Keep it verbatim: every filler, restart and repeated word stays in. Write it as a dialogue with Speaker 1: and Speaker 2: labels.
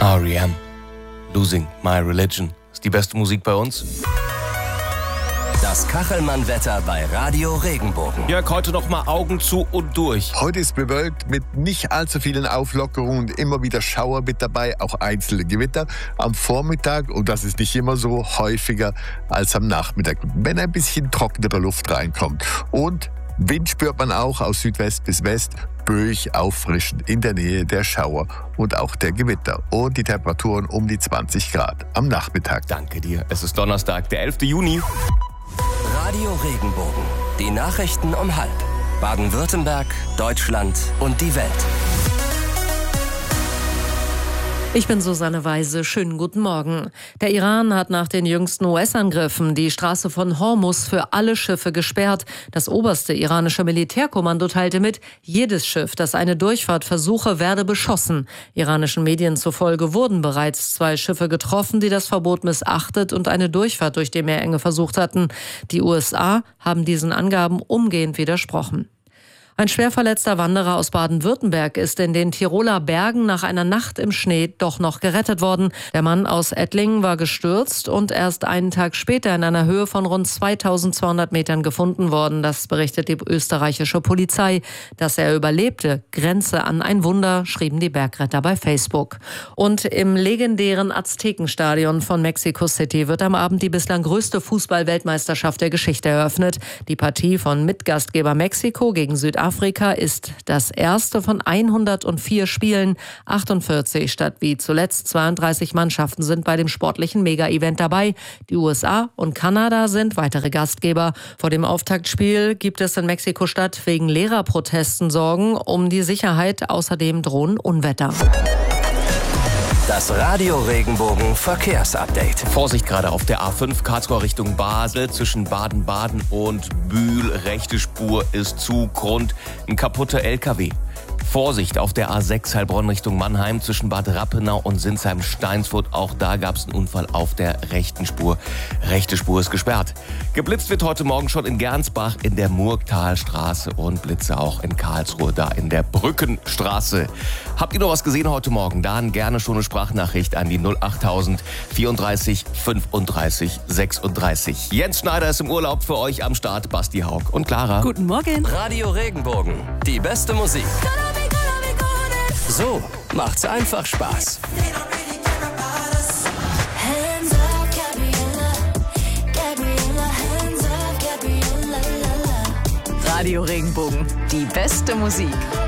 Speaker 1: R E M, Losing My Religion. Ist die beste Musik bei uns.
Speaker 2: Das Kachelmann-Wetter bei Radio Regenbogen.
Speaker 1: Jörg, heute noch mal Augen zu und durch.
Speaker 3: Heute ist bewölkt mit nicht allzu vielen Auflockerungen und immer wieder Schauer mit dabei, auch einzelne Gewitter am Vormittag, und das ist nicht immer so, häufiger als am Nachmittag, wenn ein bisschen trockenere Luft reinkommt. Und Wind spürt man auch aus Südwest bis West, böig auffrischend in der Nähe der Schauer und auch der Gewitter. Und die Temperaturen um die zwanzig Grad am Nachmittag.
Speaker 1: Danke dir. Es ist Donnerstag, der elfte Juni.
Speaker 2: Radio Regenbogen. Die Nachrichten um halb. Baden-Württemberg, Deutschland und die Welt.
Speaker 4: Ich bin Susanne Weise. Schönen guten Morgen. Der Iran hat nach den jüngsten U S-Angriffen die Straße von Hormuz für alle Schiffe gesperrt. Das oberste iranische Militärkommando teilte mit, jedes Schiff, das eine Durchfahrt versuche, werde beschossen. Iranischen Medien zufolge wurden bereits zwei Schiffe getroffen, die das Verbot missachtet und eine Durchfahrt durch die Meerenge versucht hatten. Die U S A haben diesen Angaben umgehend widersprochen. Ein schwer verletzter Wanderer aus Baden-Württemberg ist in den Tiroler Bergen nach einer Nacht im Schnee doch noch gerettet worden. Der Mann aus Ettlingen war gestürzt und erst einen Tag später in einer Höhe von rund zweitausendzweihundert Metern gefunden worden. Das berichtet die österreichische Polizei. Dass er überlebte, grenze an ein Wunder, schrieben die Bergretter bei Facebook. Und im legendären Aztekenstadion von Mexico City wird am Abend die bislang größte Fußball-Weltmeisterschaft der Geschichte eröffnet. Die Partie von Mitgastgeber Mexiko gegen Südafrika Afrika ist das erste von hundertvier Spielen. achtundvierzig statt wie zuletzt zweiunddreißig Mannschaften sind bei dem sportlichen Mega-Event dabei. Die U S A und Kanada sind weitere Gastgeber. Vor dem Auftaktspiel gibt es in Mexiko-Stadt wegen Lehrerprotesten Sorgen um die Sicherheit. Außerdem drohen Unwetter.
Speaker 2: Das Radio Regenbogen Verkehrsupdate.
Speaker 1: Vorsicht gerade auf der A fünf Karlsruhe Richtung Basel zwischen Baden-Baden und Bühl. Rechte Spur ist zu, Grund ein kaputter L K W. Vorsicht auf der A sechs Heilbronn Richtung Mannheim zwischen Bad Rappenau und Sinsheim-Steinsfurt. Auch da gab es einen Unfall auf der rechten Spur. Rechte Spur ist gesperrt. Geblitzt wird heute Morgen schon in Gernsbach in der Murgtalstraße und Blitze auch in Karlsruhe, da in der Brückenstraße. Habt ihr noch was gesehen heute Morgen? Dann gerne schon eine Sprachnachricht an die null achttausend vierunddreißig fünfunddreißig sechsunddreißig. Jens Schneider ist im Urlaub, für euch am Start Basti Haug und Clara.
Speaker 4: Guten Morgen.
Speaker 2: Radio Regenbogen. Die beste Musik. So macht's einfach Spaß.
Speaker 5: Radio Regenbogen, die beste Musik.